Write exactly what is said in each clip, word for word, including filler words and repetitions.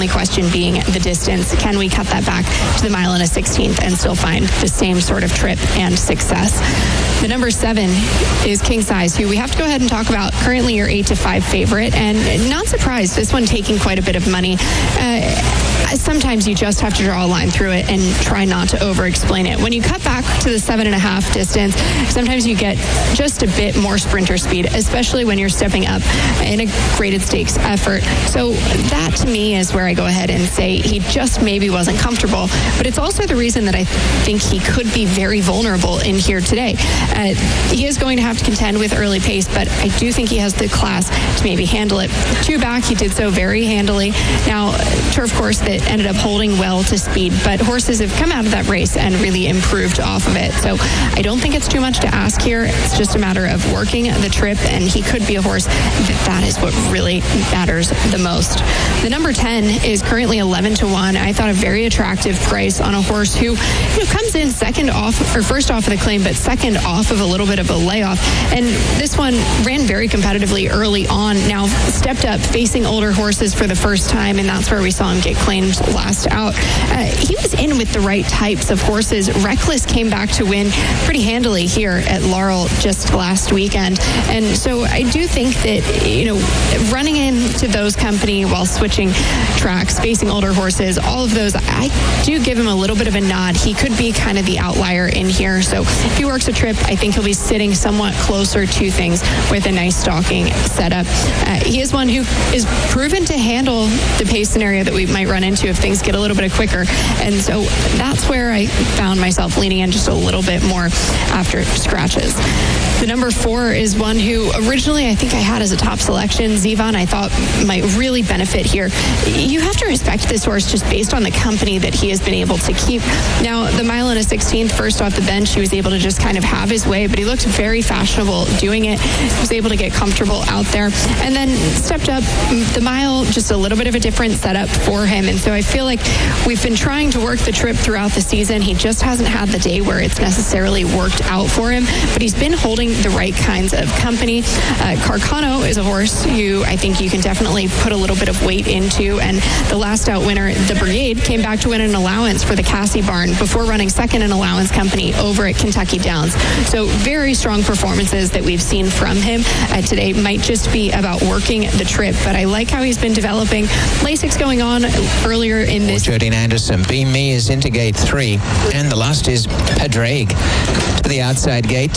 question being the distance. Can we cut that back to the mile and a sixteenth and still find the same sort of trip and success? The number seven is King Size, who we have to go ahead and talk about. Currently your eight to five favorite, and not surprised, this one taking quite a bit of money. Uh, sometimes you just have to draw a line through it and try not to over-explain it. When you cut back to the seven and a half distance, sometimes you get just a bit more sprinter speed, especially when you're stepping up in a graded stakes effort. So that to me is where I go ahead and say he just maybe wasn't comfortable, but it's also the reason that I think he could be very vulnerable in here today. Uh, he is going to have to contend with early pace, but I do think he has the class to maybe handle it. Two back, he did so very handily. Now, turf course that ended up holding well to speed, but horses have come out of that race and really improved off of it. So I don't think it's too much to ask here. It's just a matter of working the trip, and he could be a horse that that is what really matters the most. The number ten is currently eleven to one. I thought a very attractive price on a horse who, you know, comes in second off, or first off of the claim, but second off of a little bit of a layoff. And this one ran very competitively early on. Now stepped up facing older horses for the first time, and that's where we saw him get claimed last out. Uh, he was in with the right types of horses. Reckless came back to win pretty handily here at Laurel just last weekend. And so I do think that, you know, running into those company while switching tracks, facing older horses, all of those, I do give him a little bit of a nod. He could be kind of the outlier in here. So if he works a trip, I think he'll be sitting somewhat closer to things with a nice stalking setup. Uh, he is one who is proven to handle the pace scenario that we might run into if things get a little bit quicker. And so that's where I found myself leaning in just a little bit more after scratches. The number four is one who originally I think I had as a top selection. Zevon I thought might really benefit here. You have to respect this horse just based on the company that he has been able to keep. Now, the mile and a sixteenth, first off the bench, he was able to just kind of have his way, but he looked very fashionable doing it. He was able to get comfortable out there, and then stepped up the mile, just a little bit of a different setup for him. And so I feel like we've been trying to work the trip throughout the season. He just hasn't had the day where it's necessarily worked out for him, but he's been holding the right kinds of company. Uh, Carcano is a horse who I think you can definitely put a little bit of weight into, and the last out winner, the Brigade, came back to win an allowance for the Cassie Barn before running second in allowance company over at Kentucky Downs. So very strong performances that we've seen from him uh, today. Might just be about working the trip, but I like how he's been developing. Lasix going on earlier in this. Jodine Anderson. Be Me is into gate three, and the last is Padraig to the outside gate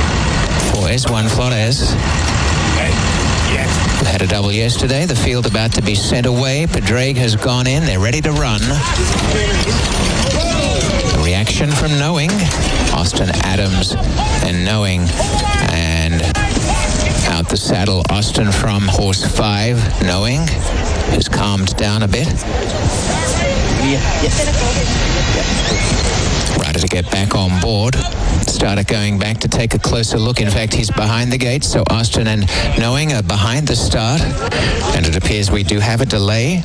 for S one Flores. We had a double yesterday. The field about to be sent away. Padraig has gone in. They're ready to run. A reaction from Knowing. Austin Adams and Knowing. And out the saddle, Austin from horse five. Knowing has calmed down a bit. Rider to get back on board. Starter going back to take a closer look. In fact, he's behind the gate, so Austin and Knowing are behind the start. And it appears we do have a delay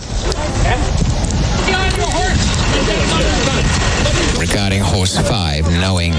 regarding horse five, Knowing.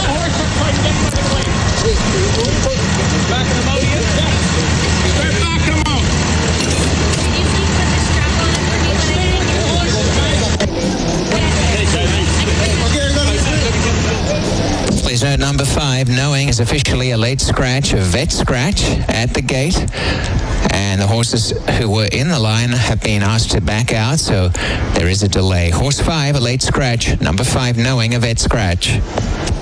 Please note number five, Knowing, is officially a late scratch, a vet scratch at the gate. And the horses who were in the line have been asked to back out, so there is a delay. Horse five, a late scratch. Number five, Knowing, a vet scratch.